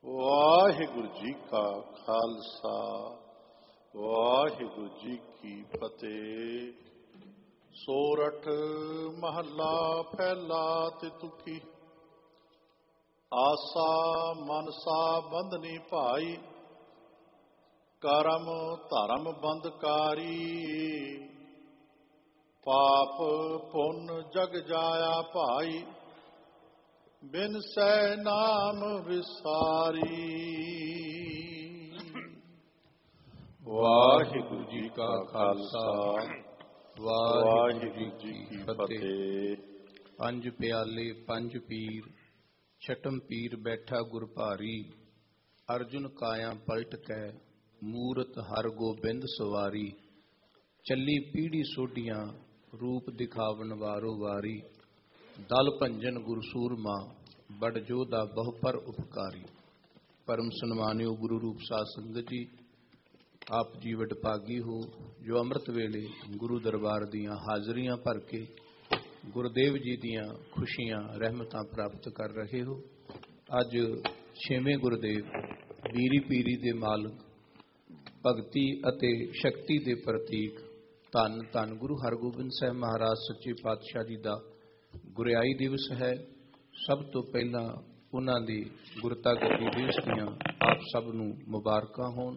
ਵਾਹਿਗੁਰੂ ਜੀ ਕਾ ਖਾਲਸਾ, ਵਾਹਿਗੁਰੂ ਜੀ ਕੀ ਫਤਿਹ। ਸੋਰਠ ਮਹੱਲਾ ਪਹਿਲਾ ਤੇ ਤੁਕੀ। ਆਸਾ ਮਨਸਾ ਬੰਧਨੀ ਭਾਈ, ਕਰਮ ਧਰਮ ਬੰਧਕਾਰੀ। ਪਾਪ ਪੁੰਨ ਜਗ ਜਾਇਆ ਭਾਈ, ਬਿਨ ਸੈ ਨਾਮ ਵਿਸਾਰੀ। ਵਾਹਿਗੁਰੂ ਜੀ ਕਾ ਖਾਲਸਾ, ਵਾਹਿਗੁਰੂ ਜੀ ਕੀ ਫਤਿਹ। ਪੰਜ ਪਿਆਲੇ ਪੰਜ ਪੀਰ, ਛਟਮ ਪੀਰ ਬੈਠਾ ਗੁਰ ਭਾਰੀ। ਅਰਜੁਨ ਕਾਇਆ ਪਲਟ ਕੈ, ਮੂਰਤ ਹਰ ਗੋਬਿੰਦ ਸਵਾਰੀ। ਚੱਲੀ ਪੀੜੀ ਸੋਢੀਆਂ, ਰੂਪ ਦਿਖਾਵਨ ਵਾਰੋ ਵਾਰੀ। ਦਲ ਭੰਜਨ ਗੁਰ ਸੂਰਮਾ, ਬੜ ਜੋਧਾ ਬਹੁ ਪਰ ਉਪਕਾਰੀ। ਪਰਮ ਸਨਮਾਨਿਓ ਗੁਰੂ ਰੂਪ ਸਾਧ ਸੰਗਤ ਜੀ, ਆਪ ਜੀ ਵਡਭਾਗੀ ਹੋ ਜੋ ਅੰਮ੍ਰਿਤ ਵੇਲੇ ਗੁਰੂ ਦਰਬਾਰ ਦੀਆਂ ਹਾਜ਼ਰੀਆਂ ਭਰ ਕੇ ਗੁਰਦੇਵ ਜੀ ਦੀਆਂ ਖੁਸ਼ੀਆਂ ਰਹਿਮਤਾਂ ਪ੍ਰਾਪਤ ਕਰ ਰਹੇ ਹੋ। ਅੱਜ ਛੇਵੇਂ ਗੁਰਦੇਵ ਬੀਰੀ ਪੀਰੀ ਦੇ ਮਾਲਕ, ਭਗਤੀ ਅਤੇ ਸ਼ਕਤੀ ਦੇ ਪ੍ਰਤੀਕ ਧੰਨ ਧੰਨ ਗੁਰੂ ਹਰਗੋਬਿੰਦ ਸਾਹਿਬ ਮਹਾਰਾਜ ਸੱਚੇ ਪਾਤਸ਼ਾਹ ਜੀ ਦਾ ਗੁਰਿਆਈ ਦਿਵਸ ਹੈ। ਸਭ ਤੋਂ ਪਹਿਲਾਂ ਉਹਨਾਂ ਦੀ ਗੁਰਤਾ ਗੱਦੀ ਦਿਵਸ ਦੀਆਂ ਆਪ ਸਭ ਨੂੰ ਮੁਬਾਰਕਾਂ ਹੋਣ।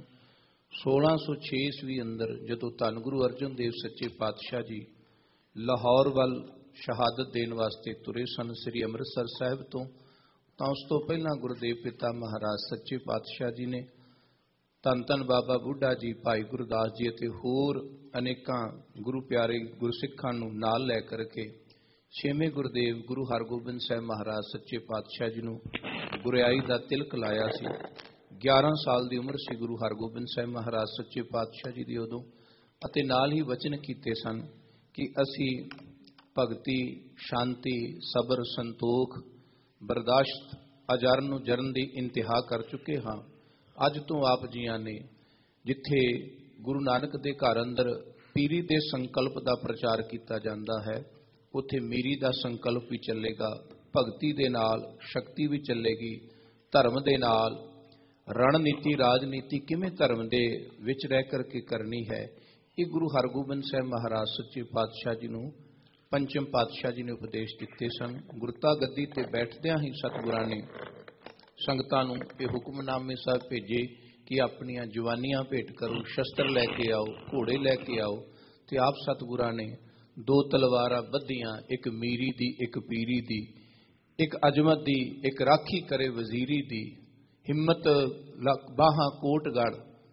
1606 ਈਸਵੀ ਅੰਦਰ ਜਦੋਂ ਧੰਨ ਗੁਰੂ ਅਰਜਨ ਦੇਵ ਸੱਚੇ ਪਾਤਸ਼ਾਹ ਜੀ ਲਾਹੌਰ ਵੱਲ ਸ਼ਹਾਦਤ ਦੇਣ ਵਾਸਤੇ ਤੁਰੇ ਸਨ ਸ੍ਰੀ ਅੰਮ੍ਰਿਤਸਰ ਸਾਹਿਬ ਤੋਂ, ਤਾਂ ਉਸ ਤੋਂ ਪਹਿਲਾਂ ਗੁਰਦੇਵ ਪਿਤਾ ਮਹਾਰਾਜ ਸੱਚੇ ਪਾਤਸ਼ਾਹ ਜੀ ਨੇ ਧੰਨ ਧੰਨ ਬਾਬਾ ਬੁੱਢਾ ਜੀ, ਭਾਈ ਗੁਰਦਾਸ ਜੀ ਅਤੇ ਹੋਰ ਅਨੇਕਾਂ ਗੁਰੂ ਪਿਆਰੇ ਗੁਰਸਿੱਖਾਂ ਨੂੰ ਨਾਲ ਲੈ ਕਰਕੇ ਛੇਵੇਂ ਗੁਰਦੇਵ ਗੁਰੂ ਹਰਗੋਬਿੰਦ ਸਾਹਿਬ ਮਹਾਰਾਜ ਸੱਚੇ ਪਾਤਸ਼ਾਹ ਜੀ ਨੂੰ ਗੁਰਿਆਈ ਦਾ ਤਿਲਕ ਲਾਇਆ ਸੀ। 11 ਸਾਲ ਦੀ ਉਮਰ ਸੀ ਗੁਰੂ ਹਰਗੋਬਿੰਦ ਸਾਹਿਬ ਮਹਾਰਾਜ ਸੱਚੇ ਪਾਤਸ਼ਾਹ ਜੀ ਦੀ ਉਦੋਂ, ਅਤੇ ਨਾਲ ਹੀ ਵਚਨ ਕੀਤੇ ਸਨ ਕਿ ਅਸੀਂ ਭਗਤੀ, ਸ਼ਾਂਤੀ, ਸਬਰ, ਸੰਤੋਖ, ਬਰਦਾਸ਼ਤ, ਅਜਰਨ ਨੂੰ ਜਰਨ ਦੀ ਇੰਤਹਾ ਕਰ ਚੁੱਕੇ ਹਾਂ। ਅੱਜ ਤੋਂ ਆਪ ਜੀਆਂ ਨੇ ਜਿੱਥੇ ਗੁਰੂ ਨਾਨਕ ਦੇ ਘਰ ਅੰਦਰ ਪੀਰੀ ਦੇ ਸੰਕਲਪ ਦਾ ਪ੍ਰਚਾਰ ਕੀਤਾ ਜਾਂਦਾ ਹੈ, ਉੱਥੇ ਮੀਰੀ ਦਾ ਸੰਕਲਪ ਵੀ ਚੱਲੇਗਾ, ਭਗਤੀ ਦੇ ਨਾਲ ਸ਼ਕਤੀ ਵੀ ਚੱਲੇਗੀ, ਧਰਮ ਦੇ ਨਾਲ ਰਣਨੀਤੀ, ਰਾਜਨੀਤੀ ਕਿਵੇਂ ਧਰਮ ਦੇ ਵਿੱਚ ਰਹਿ ਕਰਕੇ ਕਰਨੀ ਹੈ, ਇਹ ਗੁਰੂ ਹਰਗੋਬਿੰਦ ਸਾਹਿਬ ਮਹਾਰਾਜ ਸੱਚੇ ਪਾਤਸ਼ਾਹ ਜੀ ਨੂੰ ਪੰਚਮ ਪਾਤਸ਼ਾਹ ਜੀ ਨੇ ਉਪਦੇਸ਼ ਦਿੱਤੇ ਸਨ। ਗੁਰਤਾ ਗੱਦੀ ਤੇ ਬੈਠਦਿਆਂ ਹੀ ਸਤਿਗੁਰਾਂ ਨੇ ਸੰਗਤਾਂ ਨੂੰ ਇਹ ਹੁਕਮਨਾਮੇ ਸਾਹਿਬ ਭੇਜੇ ਕਿ ਆਪਣੀਆਂ ਜਵਾਨੀਆਂ ਭੇਟ ਕਰੋ, ਸ਼ਸਤਰ ਲੈ ਕੇ ਆਓ, ਘੋੜੇ ਲੈ ਕੇ ਆਓ। ਤੇ ਆਪ ਸਤਿਗੁਰਾਂ ਨੇ 2 ਤਲਵਾਰਾਂ ਬੱਧੀਆਂ, ਇੱਕ ਮੀਰੀ ਦੀ, ਇੱਕ ਪੀਰੀ ਦੀ, ਇੱਕ ਅਜਮਤ ਦੀ, ਇੱਕ ਰਾਖੀ ਕਰੇ ਵਜ਼ੀਰੀ ਦੀ। ਹਿੰਮਤ ਬਾਹਾਂ ਕੋਟਗੜ,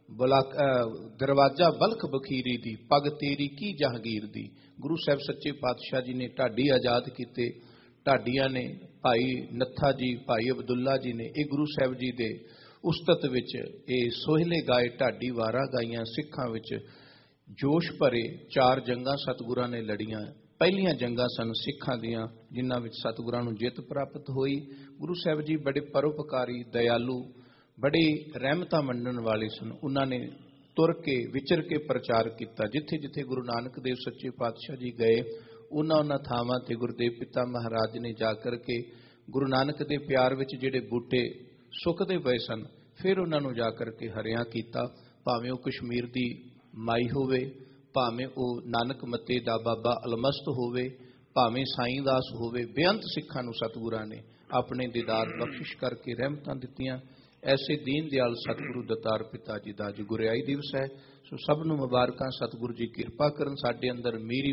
ਦਰਵਾਜ਼ਾ ਬਲਖ ਬਖੀਰੀ ਦੀ, ਪੱਗ ਤੇਰੀ ਕੀ ਜਹਾਂਗੀਰ ਦੀ। ਗੁਰੂ ਸਾਹਿਬ ਸੱਚੇ ਪਾਤਸ਼ਾਹ ਜੀ ਨੇ ਢਾਡੀ ਆਜ਼ਾਦ ਕੀਤੇ। ਢਾਡੀਆਂ ਨੇ ਭਾਈ ਨੱਥਾ ਜੀ, ਭਾਈ ਅਬਦੁੱਲਾ ਜੀ ਨੇ ਇਹ ਗੁਰੂ ਸਾਹਿਬ ਜੀ ਦੇ ਉਸਤਤ ਵਿੱਚ ਇਹ ਸੋਹਿਲੇ ਗਾਏ, ਢਾਡੀ ਵਾਰਾਂ ਗਾਈਆਂ। ਸਿੱਖਾਂ ਵਿੱਚ ਜੋਸ਼ ਭਰੇ 4 ਜੰਗਾਂ ਸਤਿਗੁਰਾਂ ਨੇ ਲੜੀਆਂ। ਪਹਿਲੀਆਂ ਜੰਗਾਂ ਸਨ ਸਿੱਖਾਂ ਦੀਆਂ, ਜਿਨ੍ਹਾਂ ਵਿੱਚ ਸਤਿਗੁਰਾਂ ਨੂੰ ਜਿੱਤ ਪ੍ਰਾਪਤ ਹੋਈ। ਗੁਰੂ ਸਾਹਿਬ ਜੀ ਬੜੇ ਪਰਉਪਕਾਰੀ, ਦਇਆਲੂ, ਬੜੇ ਰਹਿਮਤਾਂ ਮੰਨਣ ਵਾਲੇ ਸਨ। ਉਹਨਾਂ ਨੇ ਤੁਰ ਕੇ, ਵਿਚਰ ਕੇ ਪ੍ਰਚਾਰ ਕੀਤਾ। ਜਿੱਥੇ ਜਿੱਥੇ ਗੁਰੂ ਨਾਨਕ ਦੇਵ ਸੱਚੇ ਪਾਤਸ਼ਾਹ ਜੀ ਗਏ, ਉਹਨਾਂ ਥਾਵਾਂ ਤੇ ਗੁਰਦੇਵ ਪਿਤਾ ਮਹਾਰਾਜ ਨੇ ਜਾ ਕਰਕੇ ਗੁਰੂ ਨਾਨਕ ਦੇ ਪਿਆਰ ਵਿੱਚ ਜਿਹੜੇ ਬੂਟੇ ਸੁੱਕਦੇ ਪਏ ਸਨ, ਫਿਰ ਉਹਨਾਂ ਨੂੰ ਜਾ ਕਰਕੇ ਹਰਿਆ ਕੀਤਾ। ਭਾਵੇਂ ਉਹ ਕਸ਼ਮੀਰ ਦੀ ਮਾਈ ਹੋਵੇ, ਭਾਵੇਂ ਉਹ ਨਾਨਕ ਮੱਤੇ ਦਾ ਬਾਬਾ ਅਲਮਸਤ ਹੋਵੇ, ਭਾਵੇਂ ਸਾਈਂ ਦਾਸ ਹੋਵੇ, ਬੇਅੰਤ ਸਿੱਖਾਂ ਨੂੰ ਸਤਿਗੁਰਾਂ ਨੇ ਆਪਣੇ ਦੀਦਾਰ ਬਖਸ਼ਿਸ਼ ਕਰਕੇ ਰਹਿਮਤਾਂ ਦਿੱਤੀਆਂ। ਐਸੇ ਦੀਨ ਦਿਆਲ ਸਤਿਗੁਰੂ ਦਤਾਰ ਪਿਤਾ ਜੀ ਦਾ ਅੱਜ ਗੁਰਿਆਈ ਦਿਵਸ ਹੈ। ਸੋ ਸਭ ਨੂੰ ਮੁਬਾਰਕਾਂ। ਸਤਿਗੁਰੂ ਜੀ ਕਿਰਪਾ ਕਰਨ, ਸਾਡੇ ਅੰਦਰ ਮੀਰੀ